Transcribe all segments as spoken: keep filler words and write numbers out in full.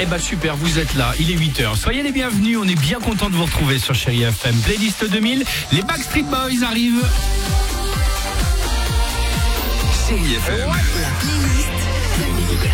Eh ben super, vous êtes là, il est huit heures. Soyez les bienvenus, on est bien content de vous retrouver sur Chérie F M. Playlist deux mille, les Backstreet Boys arrivent. Chérie F M. La playlist deux mille.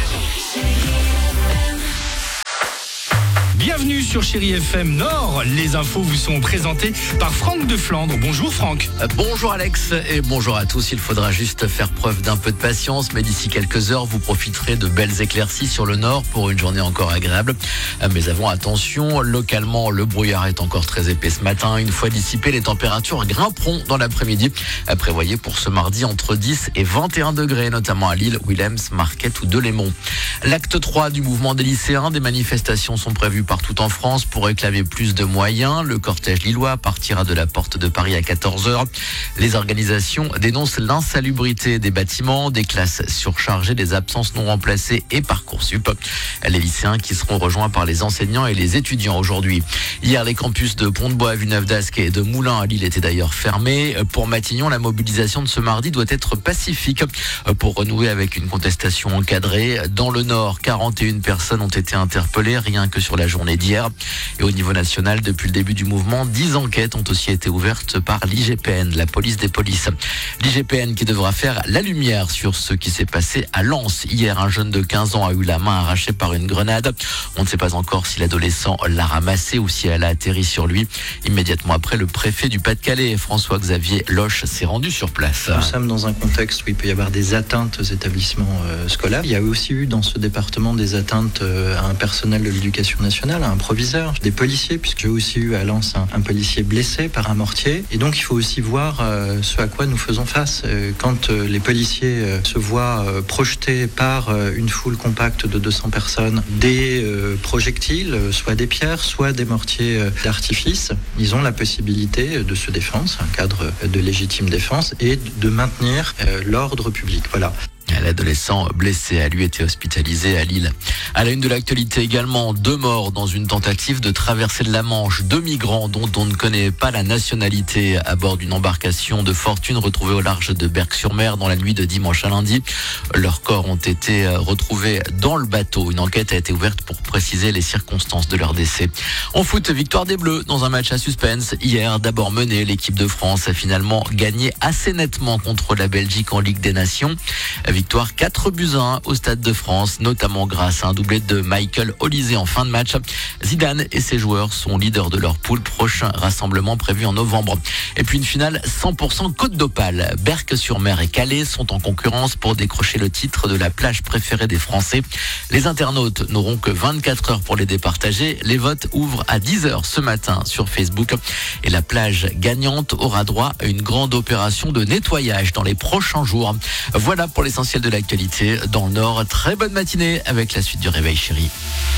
Bienvenue sur Chérie F M Nord. Les infos vous sont présentées par Franck de Flandre. Bonjour Franck. Bonjour Alex et bonjour à tous. Il faudra juste faire preuve d'un peu de patience, mais d'ici quelques heures, vous profiterez de belles éclaircies sur le nord pour une journée encore agréable. Mais avant, attention, localement, le brouillard est encore très épais ce matin. Une fois dissipé, les températures grimperont dans l'après-midi. Prévoyez pour ce mardi entre dix et vingt et un degrés, notamment à Lille, Willems, Marquette ou Delémont. L'acte trois du mouvement des lycéens, des manifestations sont prévues partout en France pour réclamer plus de moyens. Le cortège lillois partira de la porte de Paris à quatorze heures. Les organisations dénoncent l'insalubrité des bâtiments, des classes surchargées, des absences non remplacées et Parcoursup. Les lycéens qui seront rejoints par les enseignants et les étudiants aujourd'hui. Hier, les campus de Pont-de-Bois, Villeneuve-d'Ascq et de Moulins à Lille étaient d'ailleurs fermés. Pour Matignon, la mobilisation de ce mardi doit être pacifique pour renouer avec une contestation encadrée. Dans le Nord, quarante et une personnes ont été interpellées rien que sur la journée d'hier. Et au niveau national, depuis le début du mouvement, dix enquêtes ont aussi été ouvertes par l'I G P N, la police des polices. L'I G P N qui devra faire la lumière sur ce qui s'est passé à Lens. Hier, un jeune de quinze ans a eu la main arrachée par une grenade. On ne sait pas encore si l'adolescent l'a ramassée ou si elle a atterri sur lui. Immédiatement après, le préfet du Pas-de-Calais, François-Xavier Loche, s'est rendu sur place. Nous sommes dans un contexte où il peut y avoir des atteintes aux établissements euh, scolaires. Il y a aussi eu dans ce département des atteintes euh, à un personnel de l'éducation nationale, à un proviseur, des policiers, puisque j'ai aussi eu à Lens un, un policier blessé par un mortier. Et donc il faut aussi voir euh, ce à quoi nous faisons face. Euh, quand euh, les policiers euh, se voient euh, projetés par euh, une foule compacte de deux cents personnes, des euh, projectiles, euh, soit des pierres, soit des mortiers euh, d'artifice, ils ont la possibilité de se défendre, c'est un cadre de légitime défense, et de maintenir euh, l'ordre public. Voilà. L'adolescent blessé a lui été hospitalisé à Lille. À la une de l'actualité également, deux morts dans une tentative de traverser de la Manche. Deux migrants dont on ne connaît pas la nationalité à bord d'une embarcation de fortune retrouvée au large de Berck-sur-Mer dans la nuit de dimanche à lundi. Leurs corps ont été retrouvés dans le bateau. Une enquête a été ouverte pour préciser les circonstances de leur décès. En foot, victoire des Bleus dans un match à suspense. Hier, d'abord menée, l'équipe de France a finalement gagné assez nettement contre la Belgique en Ligue des Nations. Victoire quatre buts à un au Stade de France, notamment grâce à un doublé de Michael Olise en fin de match. Zidane et ses joueurs sont leaders de leur poule. Prochain rassemblement prévu en novembre. Et puis une finale cent pour cent Côte d'Opale. Berck-sur-Mer et Calais sont en concurrence pour décrocher le titre de la plage préférée des Français. Les internautes n'auront que vingt-quatre heures pour les départager. Les votes ouvrent à dix heures ce matin sur Facebook. Et la plage gagnante aura droit à une grande opération de nettoyage dans les prochains jours. Voilà pour l'essentiel de l'actualité dans le Nord. Très bonne matinée avec la suite du Réveil Chérie.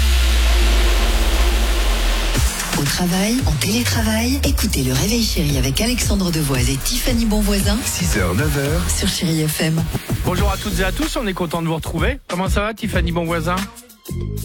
Au travail, en télétravail, écoutez le Réveil Chérie avec Alexandre Devoise et Tiffany Bonvoisin six heures, neuf heures. sur Chérie F M. Bonjour à toutes et à tous, on est content de vous retrouver. Comment ça va Tiffany Bonvoisin ?